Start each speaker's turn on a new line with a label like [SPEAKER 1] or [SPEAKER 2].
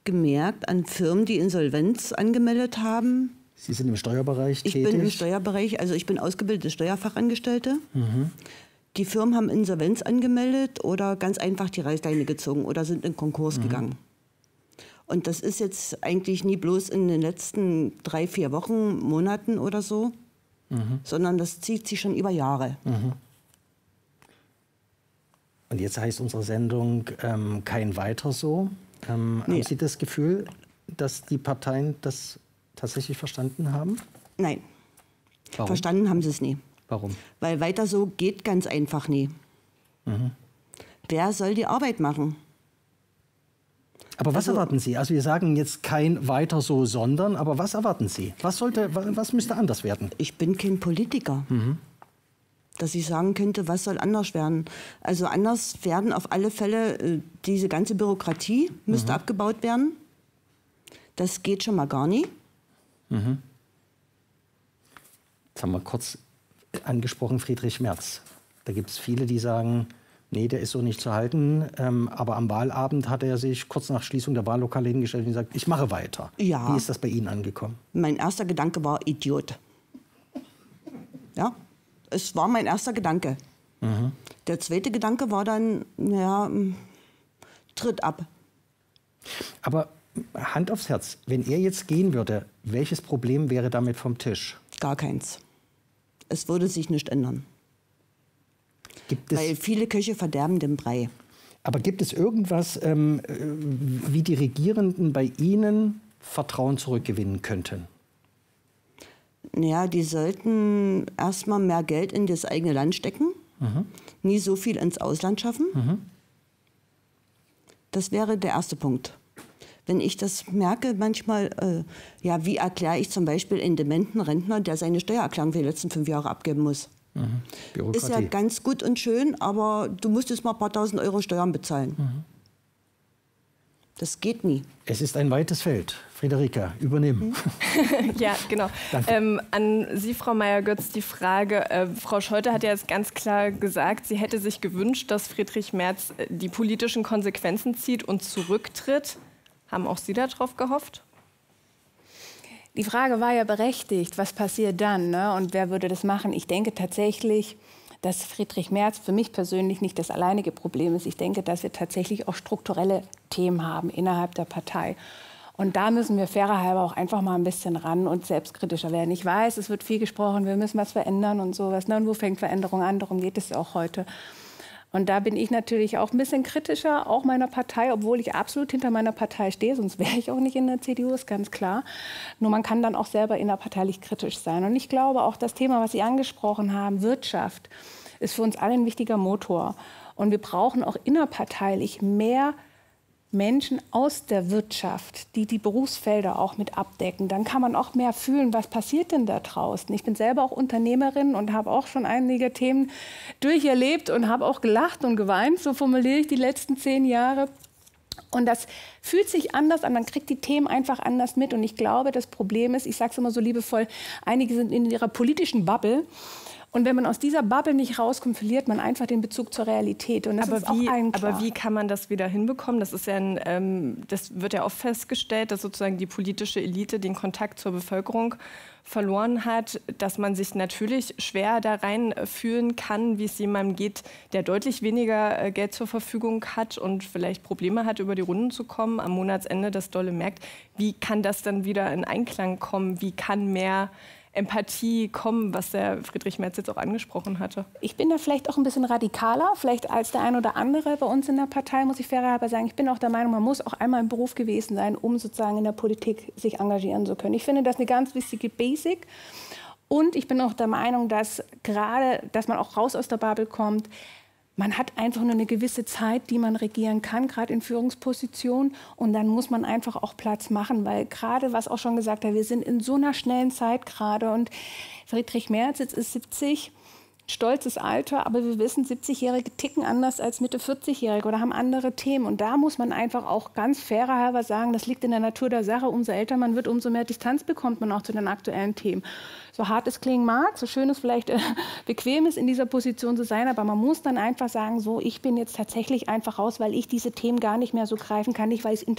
[SPEAKER 1] gemerkt an Firmen, die Insolvenz angemeldet haben.
[SPEAKER 2] Sie sind im Steuerbereich tätig?
[SPEAKER 1] Ich bin im Steuerbereich, also ich bin ausgebildete Steuerfachangestellte. Die Firmen haben Insolvenz angemeldet oder ganz einfach die Reißleine gezogen oder sind in Konkurs gegangen. Und das ist jetzt eigentlich nie bloß in den letzten 3, 4 Wochen, Monaten oder so, sondern das zieht sich schon über Jahre.
[SPEAKER 2] Und jetzt heißt unsere Sendung kein Weiter so. Haben Sie das Gefühl, dass die Parteien das tatsächlich verstanden haben?
[SPEAKER 1] Nein.
[SPEAKER 2] Warum?
[SPEAKER 1] Verstanden haben sie es nie.
[SPEAKER 2] Warum?
[SPEAKER 1] Weil weiter so geht ganz einfach nie. Wer soll die Arbeit machen?
[SPEAKER 2] Aber was erwarten Sie? Also wir sagen jetzt kein Weiter so, sondern, aber was erwarten Sie? Was müsste anders werden?
[SPEAKER 1] Ich bin kein Politiker, dass ich sagen könnte, was soll anders werden. Also anders werden auf alle Fälle, diese ganze Bürokratie müsste abgebaut werden. Das geht schon mal gar nie.
[SPEAKER 2] Jetzt haben wir kurz angesprochen Friedrich Merz. Da gibt es viele, die sagen, nee, der ist so nicht zu halten. Aber am Wahlabend hat er sich kurz nach Schließung der Wahllokale hingestellt und gesagt, ich mache weiter.
[SPEAKER 1] Ja.
[SPEAKER 2] Wie ist das bei Ihnen angekommen?
[SPEAKER 1] Mein erster Gedanke war Idiot. Ja, es war mein erster Gedanke. Der zweite Gedanke war dann, ja, tritt ab.
[SPEAKER 2] Aber Hand aufs Herz, wenn er jetzt gehen würde, welches Problem wäre damit vom Tisch?
[SPEAKER 1] Gar keins. Es würde sich nicht ändern.
[SPEAKER 2] Gibt es,
[SPEAKER 1] weil viele Köche verderben den Brei.
[SPEAKER 2] Aber gibt es irgendwas, wie die Regierenden bei Ihnen Vertrauen zurückgewinnen könnten?
[SPEAKER 1] Naja, die sollten erstmal mehr Geld in das eigene Land stecken, nie so viel ins Ausland schaffen. Das wäre der erste Punkt. Wenn ich das merke, manchmal, ja, wie erkläre ich zum Beispiel einen dementen Rentner, der seine Steuererklärung für die letzten 5 Jahre abgeben muss? Ist ja ganz gut und schön, aber du musst jetzt mal ein paar tausend Euro Steuern bezahlen. Das geht nie.
[SPEAKER 2] Es ist ein weites Feld. Friederike, übernehmen.
[SPEAKER 3] Ja, genau. An Sie, Frau Meier-Götz, die Frage. Frau Scholte hat ja jetzt ganz klar gesagt, sie hätte sich gewünscht, dass Friedrich Merz die politischen Konsequenzen zieht und zurücktritt. Haben auch Sie darauf gehofft?
[SPEAKER 4] Die Frage war ja berechtigt, was passiert dann, ne? Und wer würde das machen? Ich denke tatsächlich, dass Friedrich Merz für mich persönlich nicht das alleinige Problem ist. Ich denke, dass wir tatsächlich auch strukturelle Themen haben innerhalb der Partei. Und da müssen wir fairer halber auch einfach mal ein bisschen ran und selbstkritischer werden. Ich weiß, es wird viel gesprochen, wir müssen was verändern und sowas. Ne? Und wo fängt Veränderung an? Darum geht es ja auch heute. Und da bin ich natürlich auch ein bisschen kritischer, auch meiner Partei, obwohl ich absolut hinter meiner Partei stehe, sonst wäre ich auch nicht in der CDU, ist ganz klar. Nur man kann dann auch selber innerparteilich kritisch sein. Und ich glaube, auch das Thema, was Sie angesprochen haben, Wirtschaft, ist für uns alle ein wichtiger Motor. Und wir brauchen auch innerparteilich mehr Menschen aus der Wirtschaft, die die Berufsfelder auch mit abdecken. Dann kann man auch mehr fühlen, was passiert denn da draußen. Ich bin selber auch Unternehmerin und habe auch schon einige Themen durcherlebt und habe auch gelacht und geweint, so formuliere ich die letzten 10 Jahre. Und das fühlt sich anders an, man kriegt die Themen einfach anders mit. Und ich glaube, das Problem ist, ich sage es immer so liebevoll, einige sind in ihrer politischen Bubble. Und wenn man aus dieser Bubble nicht rauskommt, verliert man einfach den Bezug zur Realität. Und das ist auch allen klar.
[SPEAKER 3] Aber wie kann man das wieder hinbekommen? Das ist ja das wird ja oft festgestellt, dass sozusagen die politische Elite den Kontakt zur Bevölkerung verloren hat, dass man sich natürlich schwer da rein fühlen kann, wie es jemandem geht, der deutlich weniger Geld zur Verfügung hat und vielleicht Probleme hat, über die Runden zu kommen, am Monatsende das dolle merkt. Wie kann das dann wieder in Einklang kommen? Wie kann mehr Empathie kommen, was der Friedrich Merz jetzt auch angesprochen hatte?
[SPEAKER 4] Ich bin da vielleicht auch ein bisschen radikaler, vielleicht als der ein oder andere bei uns in der Partei, muss ich fairerhalber sagen. Ich bin auch der Meinung, man muss auch einmal im Beruf gewesen sein, um sozusagen in der Politik sich engagieren zu können. Ich finde das eine ganz wichtige Basic. Und ich bin auch der Meinung, dass gerade, dass man auch raus aus der Bubble kommt, man hat einfach nur eine gewisse Zeit, die man regieren kann, gerade in Führungspositionen. Und dann muss man einfach auch Platz machen, weil gerade, was auch schon gesagt hat, wir sind in so einer schnellen Zeit gerade. Und Friedrich Merz jetzt ist 70, stolzes Alter, aber wir wissen, 70-Jährige ticken anders als Mitte 40-Jährige oder haben andere Themen. Und da muss man einfach auch ganz fairer halber sagen, das liegt in der Natur der Sache. Umso älter man wird, umso mehr Distanz bekommt man auch zu den aktuellen Themen. So hart es klingen mag, so schön es vielleicht bequem ist, in dieser Position zu sein, aber man muss dann einfach sagen, so, ich bin jetzt tatsächlich einfach raus, weil ich diese Themen gar nicht mehr so greifen kann, nicht weil ich es